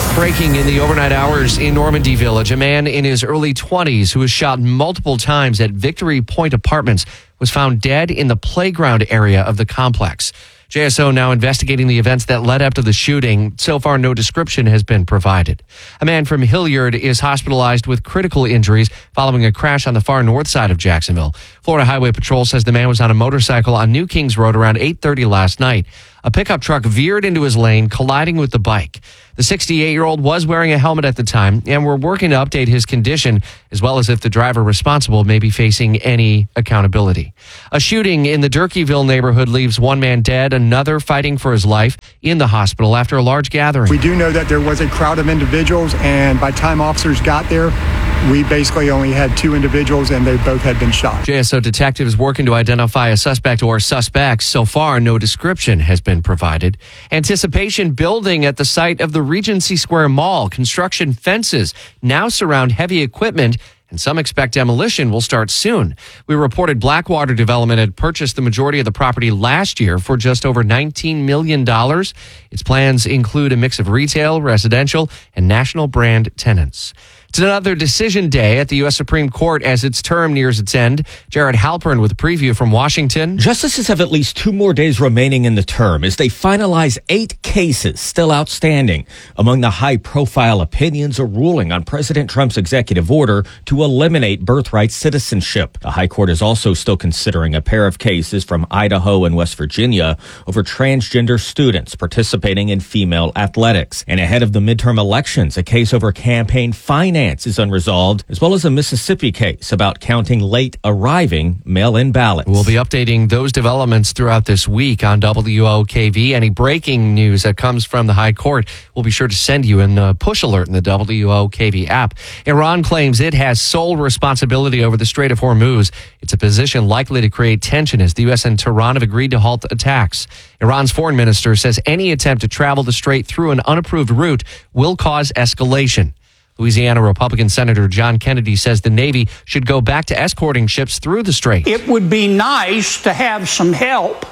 Breaking in the overnight hours in Normandy Village, a man in his early 20s who was shot multiple times at Victory Point Apartments was found dead in the playground area of the complex. JSO now investigating the events that led up to the shooting. So far, no description has been provided. A man from Hilliard is hospitalized with critical injuries following a crash on the far north side of Jacksonville. Florida Highway Patrol says the man was on a motorcycle on New Kings Road around 8:30 last night. A pickup truck veered into his lane, colliding with the bike. The 68-year-old was wearing a helmet at the time, and we're working to update his condition, as well as if the driver responsible may be facing any accountability. A shooting in the Durkeeville neighborhood leaves one man dead, another fighting for his life in the hospital after a large gathering. We do know that there was a crowd of individuals, and by the time officers got there, we basically only had 2 individuals, and they both had been shot. JSO detectives working to identify a suspect or suspects. So far, no description has been provided. Anticipation building at the site of the Regency Square Mall. Construction fences now surround heavy equipment, and some expect demolition will start soon. We reported Blackwater Development had purchased the majority of the property last year for just over $19 million. Its plans include a mix of retail, residential, and national brand tenants. It's another decision day at the U.S. Supreme Court as its term nears its end. Jared Halpern with a preview from Washington. Justices have at least 2 more days remaining in the term as they finalize 8 cases still outstanding. Among the high-profile opinions, a ruling on President Trump's executive order to eliminate birthright citizenship. The High Court is also still considering a pair of cases from Idaho and West Virginia over transgender students participating in female athletics. And ahead of the midterm elections, a case over campaign finance is unresolved, as well as a Mississippi case about counting late arriving mail-in ballots. We'll be updating those developments throughout this week on WOKV. Any breaking news that comes from the High Court, we'll be sure to send you a push alert in the WOKV app. Iran claims it has sole responsibility over the Strait of Hormuz. It's a position likely to create tension as the U.S. and Tehran have agreed to halt attacks. Iran's foreign minister says any attempt to travel the strait through an unapproved route will cause escalation. Louisiana Republican Senator John Kennedy says the Navy should go back to escorting ships through the strait. It would be nice to have some help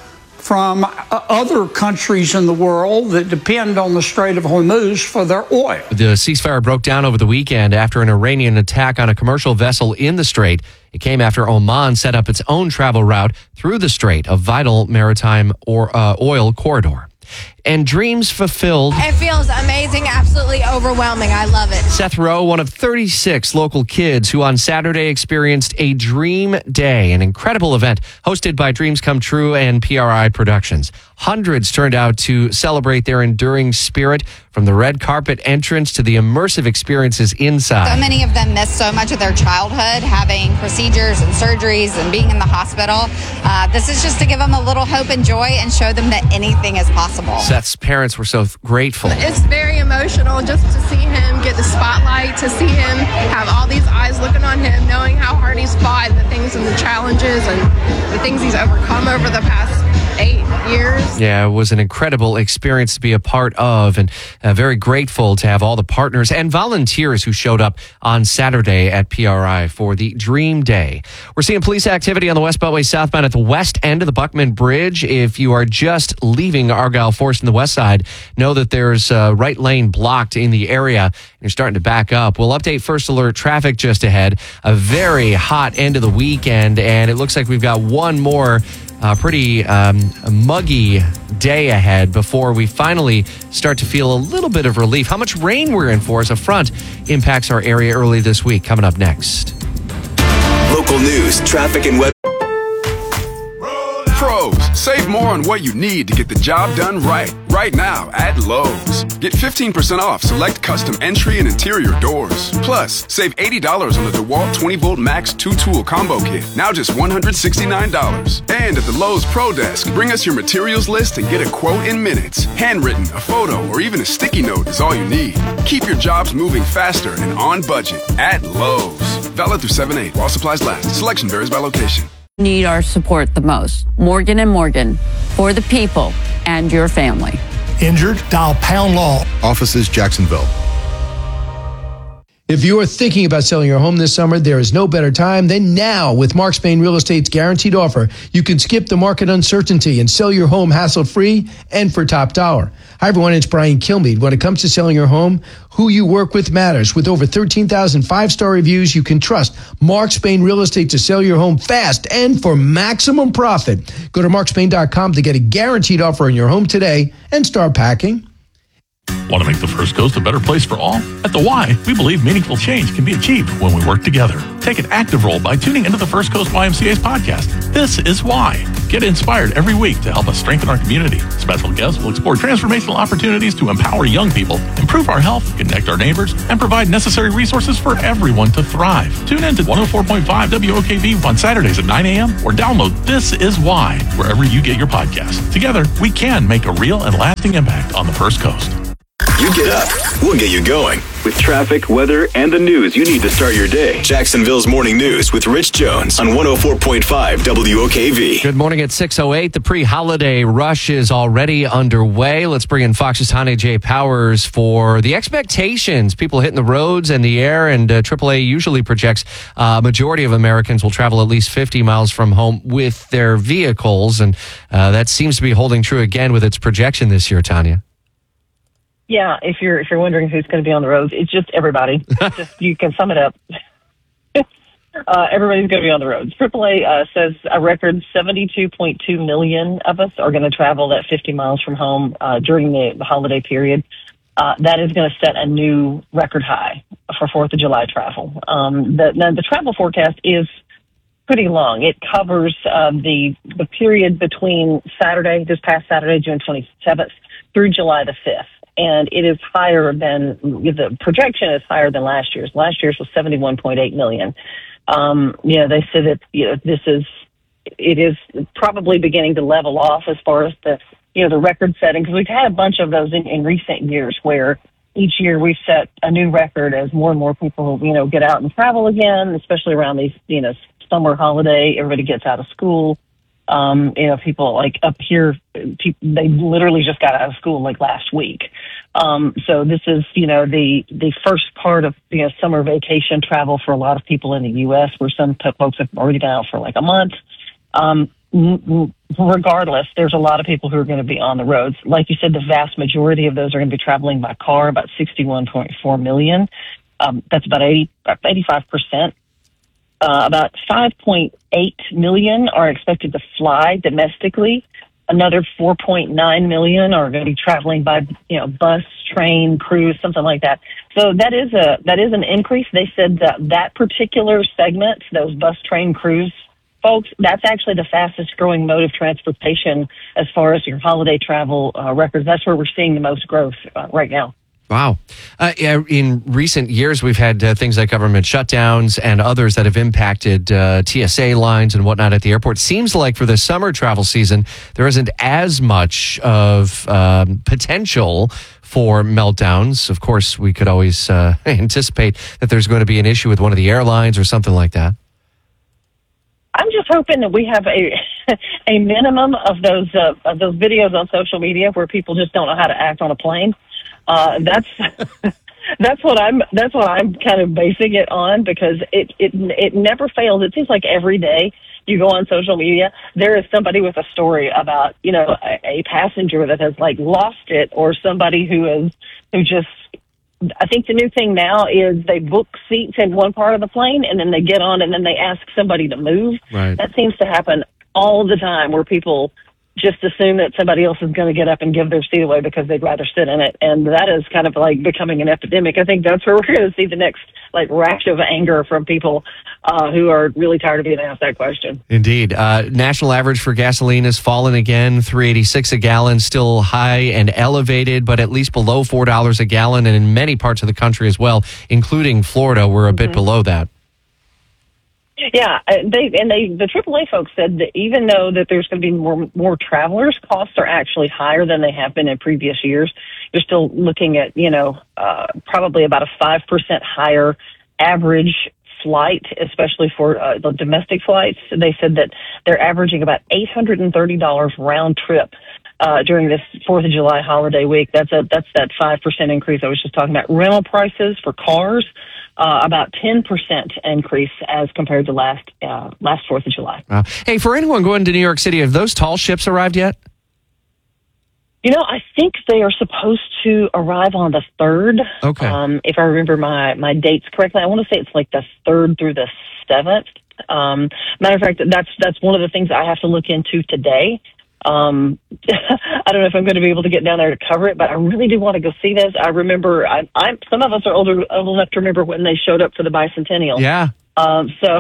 from other countries in the world that depend on the Strait of Hormuz for their oil. The ceasefire broke down over the weekend after an Iranian attack on a commercial vessel in the strait. It came after Oman set up its own travel route through the strait, a vital maritime oil corridor. And dreams fulfilled. It feels amazing, absolutely overwhelming. I love it. Seth Rowe, one of 36 local kids who on Saturday experienced a Dream Day, an incredible event hosted by Dreams Come True and PRI Productions. Hundreds turned out to celebrate their enduring spirit, from the red carpet entrance to the immersive experiences inside. So many of them missed so much of their childhood, having procedures and surgeries and being in the hospital. This is just to give them a little hope and joy and show them that anything is possible. Seth's parents were so grateful. It's very emotional just to see him get the spotlight, to see him have all these eyes looking on him, knowing how hard he's fought, the things and the challenges and the things he's overcome over the past 8 years. Yeah, it was an incredible experience to be a part of, and very grateful to have all the partners and volunteers who showed up on Saturday at PRI for the Dream Day. We're seeing police activity on the West Beltway southbound at the west end of the Buckman Bridge. If you are just leaving Argyle Forest in the west side, know that there's a right lane blocked in the area. You're starting to back up. We'll update First Alert traffic just ahead. A very hot end of the weekend, and it looks like we've got one more pretty muggy day ahead before we finally start to feel a little bit of relief. How much rain we're in for as a front impacts our area early this week. Coming up next. Local news, traffic, and weather. Pros, save more on what you need to get the job done right now at Lowe's. Get 15% off select custom entry and interior doors. Plus, save $80 on the DeWalt 20-volt Max 2-tool combo kit, now just $169. And at the Lowe's Pro Desk, bring us your materials list and get a quote in minutes. Handwritten, a photo, or even a sticky note is all you need. Keep your jobs moving faster and on budget at Lowe's. Valid through 7/8 while supplies last. Selection varies by location. Need our support the most. Morgan & Morgan, for the people and your family. Injured? Dial #law. Offices Jacksonville. If you are thinking about selling your home this summer, there is no better time than now. With Mark Spain Real Estate's guaranteed offer, you can skip the market uncertainty and sell your home hassle-free and for top dollar. Hi, everyone. It's Brian Kilmeade. When it comes to selling your home, who you work with matters. With over 13,000 five-star reviews, you can trust Mark Spain Real Estate to sell your home fast and for maximum profit. Go to markspain.com to get a guaranteed offer on your home today and start packing. Want to make the First Coast a better place for all? At the Y, we believe meaningful change can be achieved when we work together. Take an active role by tuning into the First Coast YMCA's podcast, This Is Why. Get inspired every week to help us strengthen our community. Special guests will explore transformational opportunities to empower young people, improve our health, connect our neighbors, and provide necessary resources for everyone to thrive. Tune in to 104.5 WOKV on Saturdays at 9 a.m. or download This Is Why wherever you get your podcasts. Together, we can make a real and lasting impact on the First Coast. You get up, we'll get you going. With traffic, weather, and the news you need to start your day. Jacksonville's Morning News with Rich Jones on 104.5 WOKV. Good morning at 6:08. The pre-holiday rush is already underway. Let's bring in Fox's Hane J. Powers for the expectations. People hitting the roads and the air, and AAA usually projects a majority of Americans will travel at least 50 miles from home with their vehicles, and that seems to be holding true again with its projection this year, Tanya. Yeah, if you're wondering who's going to be on the roads, it's just everybody. You can sum it up. Everybody's going to be on the roads. AAA says a record 72.2 million of us are going to travel that 50 miles from home during the holiday period. That is going to set a new record high for 4th of July travel. The travel forecast is pretty long. It covers the period between this past Saturday, June 27th, through July the 5th. And it is higher than, the projection is higher than last year's. Last year's was 71.8 million. They said that, it is probably beginning to level off as far as the record setting, because we've had a bunch of those in recent years where each year we've set a new record as more and more people, get out and travel again, especially around these, summer holiday. Everybody gets out of school. People like up here, they literally just got out of school like last week. So this is, the first part of, summer vacation travel for a lot of people in the U.S., where some folks have already been out for like a month. Regardless, there's a lot of people who are going to be on the roads. Like you said, the vast majority of those are going to be traveling by car, about 61.4 million. That's about 85%. About 5.8 million are expected to fly domestically. Another 4.9 million are going to be traveling by, bus, train, cruise, something like that. So that is an increase. They said that particular segment, those bus, train, cruise folks, that's actually the fastest growing mode of transportation as far as your holiday travel records. That's where we're seeing the most growth right now. Wow. In recent years, we've had things like government shutdowns and others that have impacted TSA lines and whatnot at the airport. Seems like for the summer travel season, there isn't as much of potential for meltdowns. Of course, we could always anticipate that there's going to be an issue with one of the airlines or something like that. I'm just hoping that we have a minimum of those videos on social media where people just don't know how to act on a plane. That's what I'm kind of basing it on, because it never fails. It seems like every day you go on social media, there is somebody with a story about, a passenger that has like lost it, or somebody who just, I think the new thing now is they book seats in one part of the plane and then they get on and then they ask somebody to move. Right. That seems to happen all the time, where people just assume that somebody else is going to get up and give their seat away because they'd rather sit in it. And that is kind of like becoming an epidemic. I think that's where we're going to see the next rash of anger from people who are really tired of being asked that question. Indeed. National average for gasoline has fallen again, $3.86 a gallon, still high and elevated, but at least below $4 a gallon. And in many parts of the country as well, including Florida, we're a bit below that. Yeah, the AAA folks said that even though that there's going to be more travelers, costs are actually higher than they have been in previous years. You're still looking at, probably about a 5% higher average flight, especially for the domestic flights. They said that they're averaging about $830 round trip during this 4th of July holiday week. That's that 5% increase I was just talking about. Rental prices for cars about 10% increase as compared to last 4th of July. Hey, for anyone going to New York City, have those tall ships arrived yet? I think they are supposed to arrive on the 3rd. Okay. If I remember my dates correctly, I want to say it's like the 3rd through the 7th. Matter of fact, that's one of the things I have to look into today. I don't know if I'm going to be able to get down there to cover it, but I really do want to go see this. I remember, some of us are old enough to remember when they showed up for the bicentennial. Yeah. So,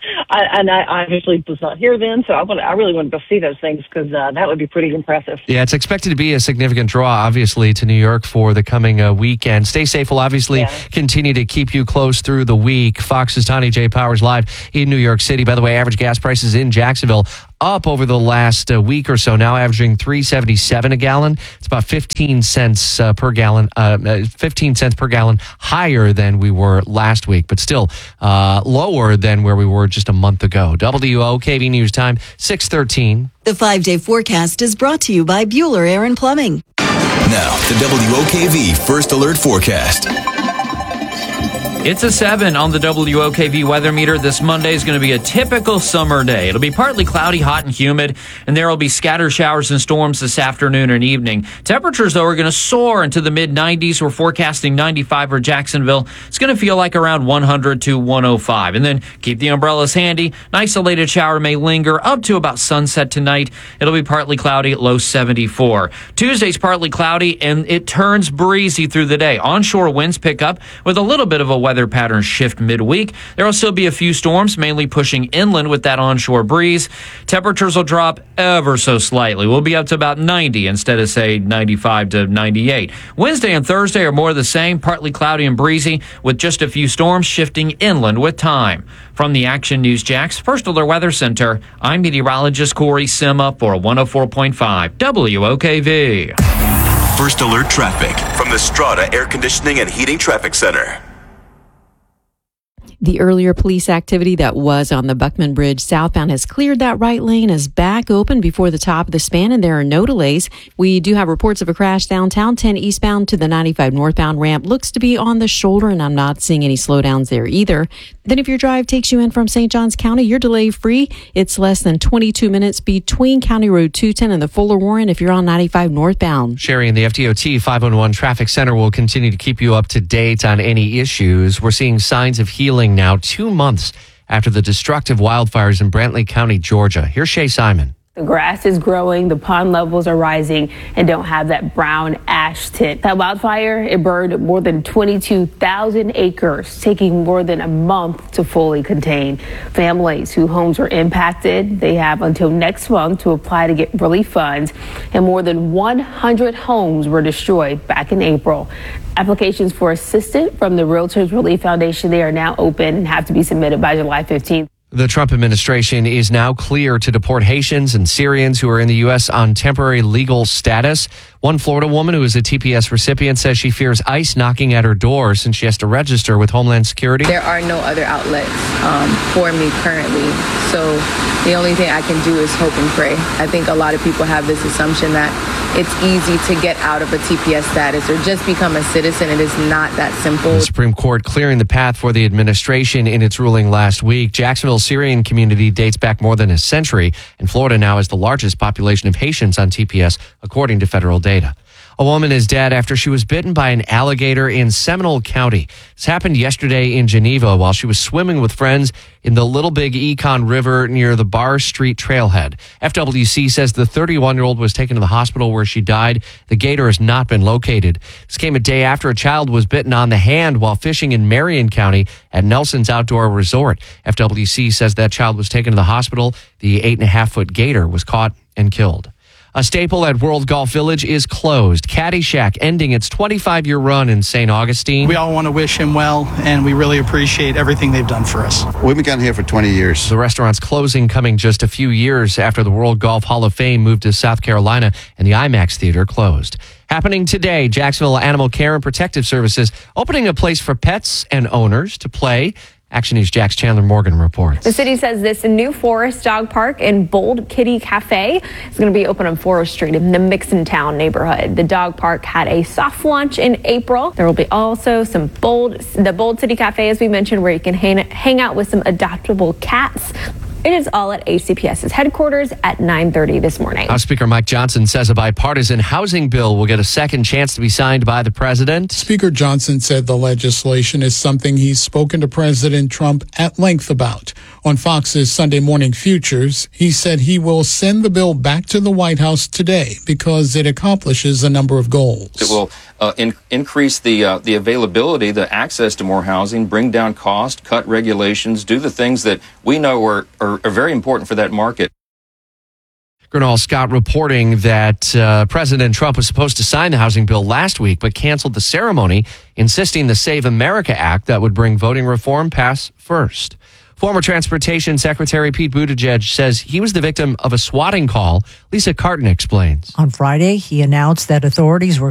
I obviously was not here then, so I really want to go see those things because that would be pretty impressive. Yeah, it's expected to be a significant draw, obviously, to New York for the coming weekend. Stay safe. We'll obviously continue to keep you close through the week. Fox's Tani J. Powers live in New York City. By the way, average gas prices in Jacksonville up over the last week or so, now averaging $3.77 a gallon. It's about 15 cents per gallon, 15 cents per gallon higher than we were last week, but still lower than where we were just a month ago. WOKV News Time, 6:13. The 5-day forecast is brought to you by Bueller Air and Plumbing. Now, the WOKV First Alert Forecast. It's a 7 on the WOKV weather meter. This Monday is going to be a typical summer day. It'll be partly cloudy, hot, and humid, and there will be scattered showers and storms this afternoon and evening. Temperatures, though, are going to soar into the mid-90s. We're forecasting 95 for Jacksonville. It's going to feel like around 100 to 105. And then keep the umbrellas handy. An isolated shower may linger up to about sunset tonight. It'll be partly cloudy at low 74. Tuesday's partly cloudy, and it turns breezy through the day. Onshore winds pick up with a little bit of a weather pattern shift midweek. There will still be a few storms, mainly pushing inland with that onshore breeze. Temperatures will drop ever so slightly. We'll be up to about 90 instead of, say, 95 to 98. Wednesday and Thursday are more the same, partly cloudy and breezy, with just a few storms shifting inland with time. From the Action News Jax First Alert Weather Center, I'm meteorologist Corey Sima for 104.5 WOKV. First Alert Traffic from the Strata Air Conditioning and Heating Traffic Center. The earlier police activity that was on the Buckman Bridge southbound has cleared. That right lane is back open before the top of the span, and there are no delays. We do have reports of a crash downtown. 10 eastbound to the 95 northbound ramp looks to be on the shoulder, and I'm not seeing any slowdowns there either. Then if your drive takes you in from St. Johns County, you're delay free. It's less than 22 minutes between County Road 210 and the Fuller Warren if you're on 95 northbound. Sherry and the FDOT 511 Traffic Center will continue to keep you up to date on any issues. We're seeing signs of healing now 2 months after the destructive wildfires in Brantley County, Georgia. Here's Shay Simon. The grass is growing, the pond levels are rising, and don't have that brown ash tint. That wildfire, it burned more than 22,000 acres, taking more than a month to fully contain. Families whose homes were impacted, they have until next month to apply to get relief funds, and more than 100 homes were destroyed back in April. Applications for assistance from the Realtors Relief Foundation, they are now open and have to be submitted by July 15th. The Trump administration is now clear to deport Haitians and Syrians who are in the U.S. on temporary legal status. One Florida woman who is a TPS recipient says she fears ICE knocking at her door since she has to register with Homeland Security. There are no other outlets for me currently, so the only thing I can do is hope and pray. I think a lot of people have this assumption that it's easy to get out of a TPS status or just become a citizen. It is not that simple. The Supreme Court clearing the path for the administration in its ruling last week. Jacksonville's Syrian community dates back more than a century, and Florida now has the largest population of Haitians on TPS, according to federal data. A woman is dead after she was bitten by an alligator in Seminole County. This happened yesterday in Geneva while she was swimming with friends in the Little Big Econ River near the Barr Street trailhead. FWC says the 31-year-old was taken to the hospital where she died. The gator has not been located. This came a day after a child was bitten on the hand while fishing in Marion County at Nelson's Outdoor Resort. FWC says that child was taken to the hospital. The 8.5-foot gator was caught and killed. A staple at World Golf Village is closed. Caddy Shack ending its 25-year run in St. Augustine. We all want to wish him well, and we really appreciate everything they've done for us. We've been down here for 20 years. The restaurant's closing coming just a few years after the World Golf Hall of Fame moved to South Carolina and the IMAX Theater closed. Happening today, Jacksonville Animal Care and Protective Services opening a place for pets and owners to play Action News Jack's Chandler Morgan reports. The city says this new Forest Dog Park and Bold Kitty Cafe is going to be open on 4th Street in the Mixontown neighborhood. The dog park had a soft launch in April. There will be also the Bold City Cafe, as we mentioned, where you can hang out with some adoptable cats. It is all at HCPS's headquarters at 9:30 this morning. House Speaker Mike Johnson says a bipartisan housing bill will get a second chance to be signed by the president. Speaker Johnson said the legislation is something he's spoken to President Trump at length about. On Fox's Sunday Morning Futures, he said he will send the bill back to the White House today because it accomplishes a number of goals. It will increase the availability, the access to more housing, bring down cost, cut regulations, do the things that we know are very important for that market. Gernal Scott reporting that President Trump was supposed to sign the housing bill last week, but canceled the ceremony, insisting the Save America Act that would bring voting reform pass first. Former Transportation Secretary Pete Buttigieg says he was the victim of a swatting call. Lisa Carton explains. On Friday, he announced that authorities were